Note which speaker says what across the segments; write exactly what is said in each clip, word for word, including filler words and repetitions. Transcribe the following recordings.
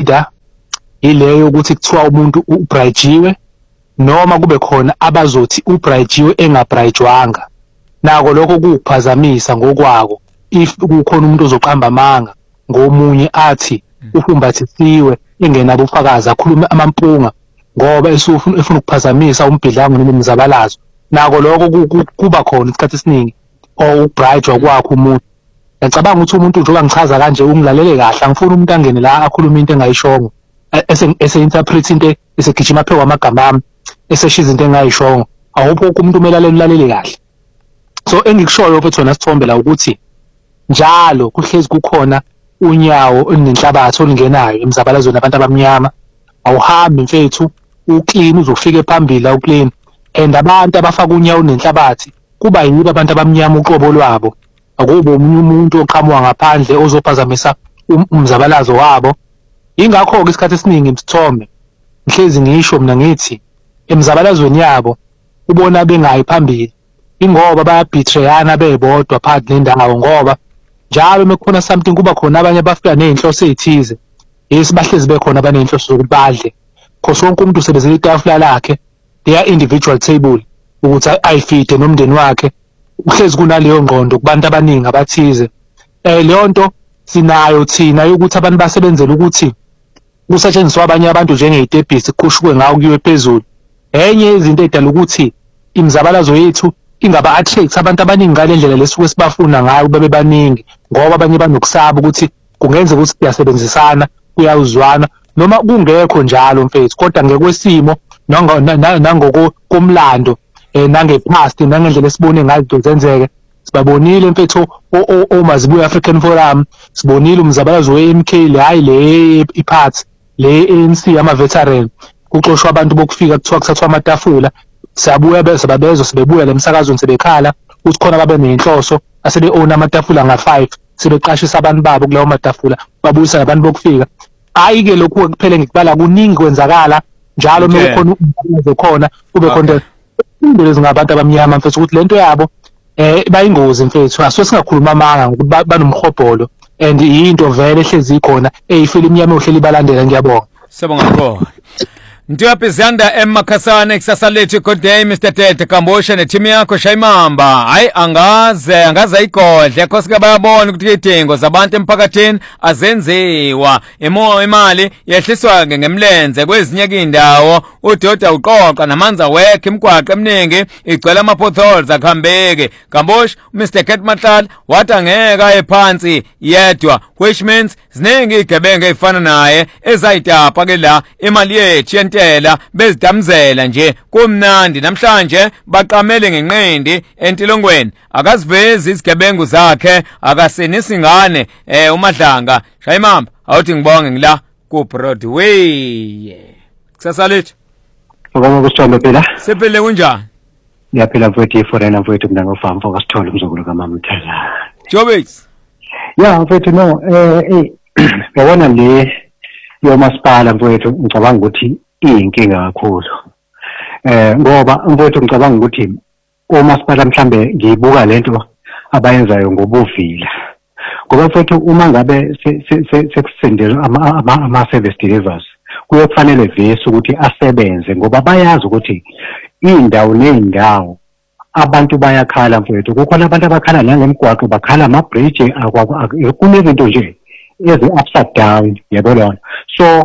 Speaker 1: either ileyo ukuthi kuthiwa umuntu ubridejiwe noma kube khona abazothi ubridejiwe engabridejiwanga. Nako lokho kukuphazamisa ngokwako if kukhona umuntu ozoqamba amanga ngomunye athi ufumbathisiwe engenabo ufakazi akhulume amampunga ngoba esufuna efuna ukuphazamisa umbhidlango noma umzabalazo. Nako lokho kuba khona isikhathi esiningi or ubridejiwa kwakho umuntu. Ngicabanga ukuthi umuntu njengoba ngichaza kanje ungilalele kahle angifuni umuntu angene la akhuluma into engayishongo ese ese interpret into esegijima phezu kwamagama ami eseshiza into engayishongo. Awupho umuntu umelale ulalele kahle. So engikushoyo mfethu wena Sithombe la ukuthi njalo kuhlezi kukhona unyawo onenhlabathi olingenayo emzabalazweni nabantu abamnyama. Awuhambi mfethu uclean uzofika phambili uclean and abantu abafaka unyawo onenhlabathi kuba yibo abantu abamnyama uqobo lwabo. Akubo omunye umuntu oqhamuka ngaphandle ozophazamisa umzabalazo wabo. Ingakho ke isikhathi esiningi Mthombe mhlezi ngisho mina ngithi emzabalazweni yabo ubona bengayi phambili ingoba bayabhetrayana bebodwa phakathi nendawo ngoba njalo mekukhona something kuba khona abanye abafika nezinhloso ezithize esibahlezi bekhona abanenhloso zokuthi badle because wonke umuntu usebenzisa itafula lakhe their individual table ukuthi ayifide nomndeni wakhe. Uhlezi kunaleyo ngqondo kubantu abaningi abathize. Eh leyo nto sinayo thina ukuthi abantu basebenzele ukuthi kusetshenziswa abanye abantu njengezitebhisi kuqhushwe ngawo kuyiwe phezulu. Enye izinto edala ukuthi imizabalazo yethu ingaba attract abantu abaningi ngale ndlela lesuke sibafuna ngayo bebe baningi ngoba abanye banokusaba ukuthi kungenza ukuthi siyasebenzisana kuyawuzwana noma kungekho njalo mfethu kodwa ngekwesimo nangoko komlando eh nangepast nangendlela esibone ngayo into zenzeke. Sibabonile mfethu omazibuya African Forum, sibonile umzabalazo we-M K le hayi le iphathi le A N C ama veteran kuxoshwa abantu bokufika kuthiwa kuthathwa amatafula. Siyabuya bese babezo sibebuya lemsakazweni sebekhala ukuthi khona babe nenhloso asebe own amatafula nga five sebeqashisa abantu babo kuleyo matafula babuyisa abantu bokufika. Hayi ke lokhu kuphele ngikubala kuningi kwenzakala njalo mekukhona umsebenzi khona kube khona indlela ezingabantu abamnyama mfethu ukuthi lento yabo eh bayingozi mfethu aso singakhuluma amanga ukuthi banomhobholo and into vele ehlezi ikhona eyifile imnyama ohleli balandela. Ngiyabonga.
Speaker 2: Sibonga bro. Ntiyapizanda eMakhasane kusasa lethu good day Mister Tete Kambosha nethimi yakho Shayimamba. Hayi angaze angaze igodle khosika bayabona ukuthi idingo zabantu emphakathini azenziwa imo imali yehliswa ngemlenze kwezinye indawo uDoda uqoqa namanza wekhe imigwaqo eminingi igcwele ama potholes akhambeke. Kambosha Mister Ket Matlala wathi angeka ephansi yedwa which means ziningi igebenge efana naye ezayitapa ke la imali yethu tela bezidamzela nje kumnandi namhlanje baqamele ngenqindi entilongweni akazivezi izigebengu zakhe akasenisi ingane eh uMadlanga. Shayimamba awuthi ngibonge ngila ku Broadway kusasa lethu
Speaker 3: ngibonga kusithole phela
Speaker 2: sephele kunjani
Speaker 3: yaphela mfowethu foreigner mfowethu mina ngofama mfoko Sithole umzukulu kaMama Mthazana
Speaker 2: Jobix
Speaker 3: ya mfowethu no eh eh yabona le yomasipala mfowethu ngicabanga ukuthi iyinkinga kakhulu eh ngoba mfowethu ngicabanga ukuthi umasipala mhlambe ngiyibuka lento abayenzayo ngobuvila ngoba mfowethu uma ngabe sekusendela ama service delivers kuyokufanele vese ukuthi asebenze ngoba bayazi ukuthi indawo nendawo abantu bayakhala mfowethu kukhona abantu abakhala nangemgwaqo bakhala ama bridge kunezinto nje ezi upside down yabona. So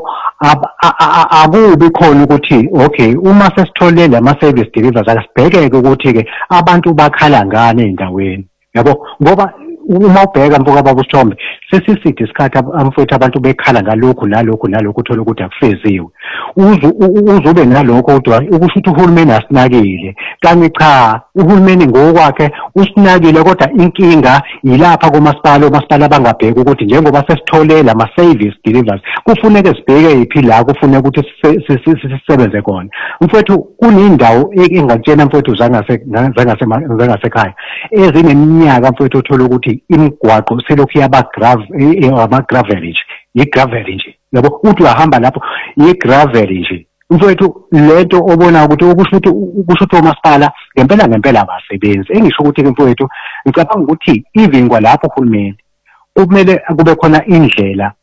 Speaker 3: akubi khona ukuthi okay uma sesitholele ama service delivers akasibhekeke ukuthi ke abantu bakhala ngane endaweni yabo ngoba uma ubheka mfoka baba Sithombe sesiside isikhathi amfowethu abantu bekhala ngalokho nalokho nalokho uthola ukuthi akufeziwe uzobe nalokho kodwa ukusho ukuthi uhulumeni asinakile kanti cha uhulumeni ngokwakhe usinakile kodwa inkinga yilapha kumasipala umasipala bangabheka ukuthi njengoba sesitholele ama service delivers kufuneka sibheke iphi la kufuneka ukuthi sisebenze khona mfowethu kunindawo engakutshena mfowethu zangase zangase zangasekhaya ezineminyaka mfowethu uthola ukuthi imigwaqo selokhu yaba grave ama gravelage igravel nje yabo uthi uyahamba lapho igravel nje mfowethu lento obona ukuthi ukusho ukuthi ukusho ukuthi umasipala ngempela ngempela abasebenzi engisho ukuthi mfowethu ngicabanga ukuthi even kwalapho uhulumeni kumele kube khona indlela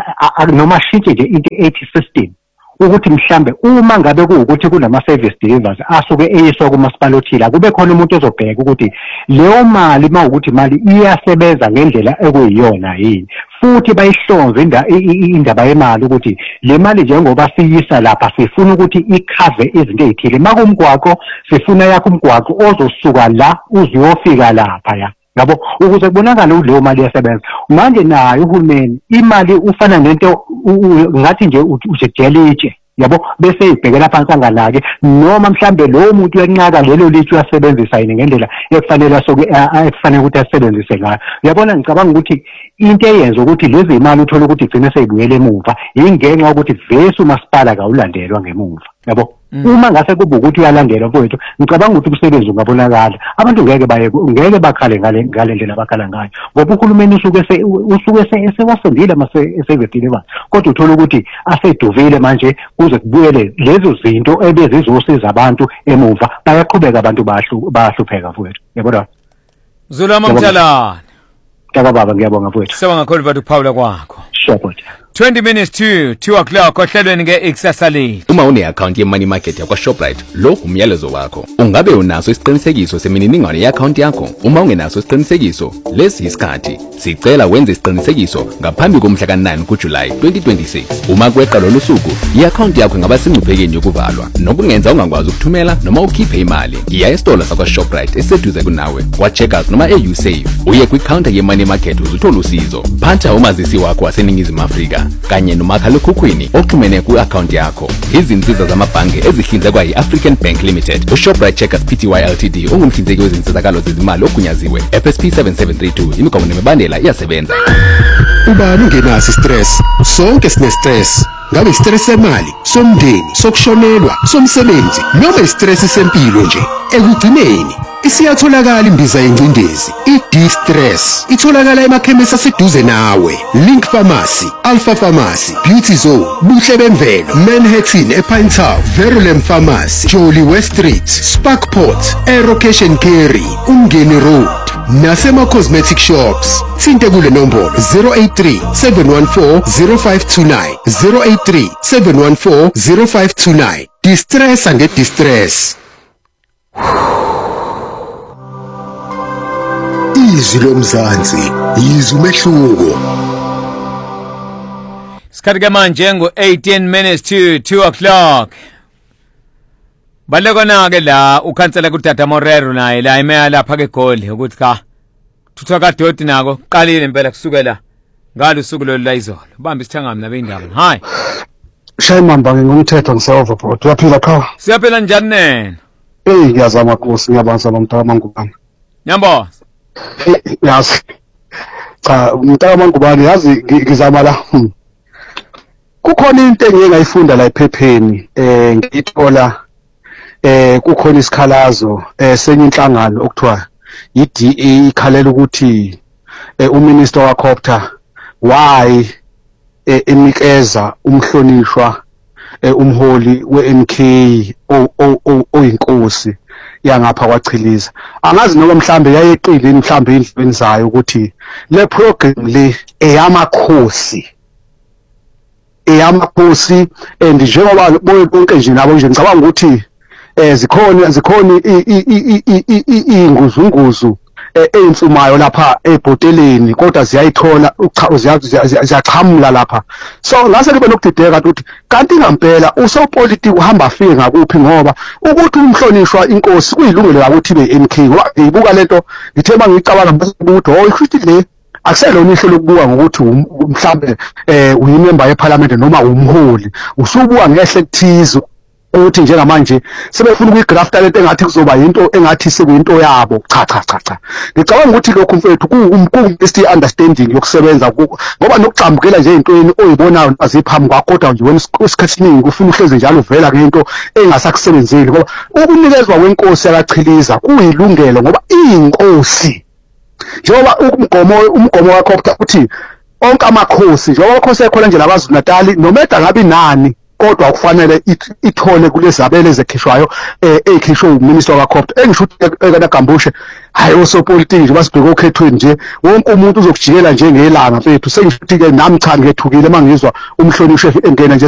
Speaker 3: noma shintshe nje into eighty system ukuthi mhlambe uma ngabe kuukuthi kunama service delivers asuke eyiswa kumasipala othile kube khona umuntu ozobheka ukuthi leyo mali mawukuthi imali iyasebenza ngendlela ekuyiyona yini futhi bayihlonze indaba yemali ukuthi le mali njengoba siyisa lapha sifuna ukuthi ikhave izinto ezithile makumgwaqo sifuna yakho umgwaqo ozosuka la uziyofika lapha ya yabo ukuze kubonakala ukuthi leyo mali iyasebenza manje nayo uhulumeni imali ufana nento ngathi nje ujejelitshe yabo bese ibhekela phansi anganake noma mhlambe lo muntu uyanqaka lelo lithu uyasebenzisa yini ngendlela ekufanele asoke ekufanele ukuthi asebenzise ngayo uyabona ngicabanga ukuthi into eyenza ukuthi lezi imali uthola ukuthi igcine seyibuyele emuva ingenxa ukuthi vese umasipala kawulandelwa ngemuva yabo uma ngase kube ukuthi uyalandelwa mfowethu ngicabanga ukuthi umsebenzi ungabonakala abantu ngeke baye ngeke bakhale ngale ngale ndlela bakhala ngayo ngoba uhulumeni usuke usuke esewasendile mase esevedile kodwa uthola ukuthi aseduvile manje kuze kubuyele lezo zinto ebezizosiza abantu emuva bayaqhubeka abantu bahlupheka mfowethu yabona
Speaker 2: Zulama Mthalana
Speaker 3: Taka baba ngiyabonga mfowethu
Speaker 2: Sibonga kakhulu bathu Paula kwakho
Speaker 3: Sure
Speaker 2: twenty minutes to two o'clock ohlelweni nge-Ikusasa Lethu.
Speaker 4: Uma une-account ye-money market yakwa-Shoprite, lo umyalezo wakho. Ungabe unaso isiqinisekiso semininingwane ye-account yakho? Uma ungenaso isiqinisekiso, lesi yisikhathi. Sicela wenze isiqinisekiso ngaphambi komhla ka-nine kuJulayi twenty twenty-six. Uma kweqa lolu suku, i-account yakho ingaba sengcuphekeni yokuvalwa. Nokungenza ungakwazi ukuthumela noma ukhiphe imali. Iya esitolo sakwa-Shoprite esiseduze kunawe, kwa-Checkers noma e-Usave. Uye kwi-counter ye-money market uzuthola usizo. Phatha umazisi wakho waseNingizimu Afrika kanye nomakhalekhukhwini oxhumene ku-account yakho. Izinsiza zamabhange ezihlinzekwa yi-African Bank Limited, uShoprite Checkers Pty Ltd ungumhlinzeki wezinsizakalo zezimali ogunyaziwe. F S P seven seven three two imigomo nemibandela iyasebenza.
Speaker 5: Ubani ungenaso stress? Sonke sine stress. Ngabe stress semali, somndeni, sokushonelwa, somsebenzi, noma stress sempilo nje. Ekugcineni isiyatholakala imbiza yencindezi i-D-Stress itholakala emakhemisi aseduze nawe. Link Pharmacy, Alpha Pharmacy, Beauty Zone, Buhle Bemvelo, Manhattan ePine Town, Verulam Pharmacy, Jolly West Street, Sparkport, Aero Cash and Carry, Umgeni Road nasema cosmetic shops. Sinte kule nombolo zero eight three seven one four zero five two nine zero eight three seven one four zero five two nine. Distress and get distress. Izwi lomzansi, izwi umehluko.
Speaker 2: Sikhathi manje ngo eighteen minutes to two o'clock. Balekona ke la ukhansela kuDada Morero naye la emeya lapha ke Goli ukuthi cha thutha kaDoti nako qalile impela kusukela ngalo usuku lo la izolo. Bamba isithangami nabe indaba. Hayi.
Speaker 6: Shayimamba ngomthetho ngisova bro. Uyaphila kha?
Speaker 2: Siyaphela njani nene?
Speaker 6: Eh ngiyazama Nkosi ngiyabanza nomntaka mangubani.
Speaker 2: Nyambo.
Speaker 6: Yazi. Cha umntaka mangubani yazi ngizama la. Kukhona into engiyengayifunda la ephepheni eh ngithola eh kukhona isikhalazo eh senye inhlangano okuthiwa i-D A ikhalela ukuthi eh uminister waCopter why eh enikeza umhlonishwa eh umholi we-N K oyinkosi yangapha kwaChiliza. Angazi noma mhlambe yayeqile mhlambe endlweni zayo ukuthi le program le eyamakhosi eyamakhosi and njengoba bonke nje nabo nje ngicabanga ukuthi eh zikhona zikhona inguzunguzu eyimfumayo lapha ebhoteleni kodwa ziyayithola ziyachamula lapha. So ngase libe nokudideka ukuthi kanti ngempela usopolitiki uhamba afike ngakuphi ngoba ukuthi umhlonishwa inkosi kuyilungelo ukuthi ibe N K. Ngibuka lento ngithe mangicabanga ukuthi oh ikusho le akuselo nihlo lokubuka ngokuthi mhlambe eh uyimember yeParliament noma umholi usubuka ngehle kuthizo ukuthi njengamanje sebefuna ukuyigrafta lento engathi kuzoba into engathi sekuyinto yabo. Cha cha cha cha ngicabanga ukuthi lokhu mfethu ku-best understanding yokusebenza ngoba nokucambukela nje ezintweni oyibonayo aziphambi kwakho kodwa nje wena isikhathi esiningi ufuna uhleze njalo uvela ngento engasakusebenzeli ngoba ukunikezwa kwenkosi yakaChiliza kuyilungelo ngoba iyinkosi njengoba umgomo umgomo waCopter uthi onke amakhosi njengoba amakhosi ekhona nje laKwaZulu Natal nomeda ngabe nani kodwa kufanele ithole kulezabelo ezekhishwayo ezikhishwe uminister wakho engisho ukuthi ekana Gambushe hayi osopolitiki nje basibheke okhethweni nje wonke umuntu uzokujikela njengelanga mfethu sengisho ukuthi ke nami cha ngethukile mangizwa umhlonishwa engena nje